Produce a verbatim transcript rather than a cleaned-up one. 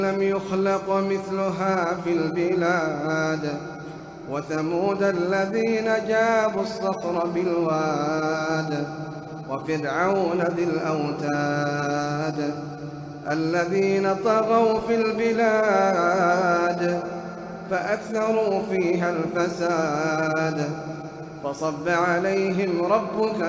لم يخلق مثلها في البلاد وثمود الذين جابوا الصخر بالواد وفرعون ذي الأوتاد الذين طغوا في البلاد فأكثروا فيها الفساد فصب عليهم ربك